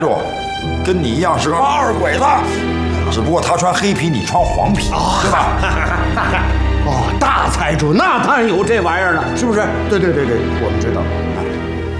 主，跟你一样是个二鬼子，只不过他穿黑皮，你穿黄皮，对吧？ 哦，大财主那当然有这玩意儿了，是不是？对，我们知道。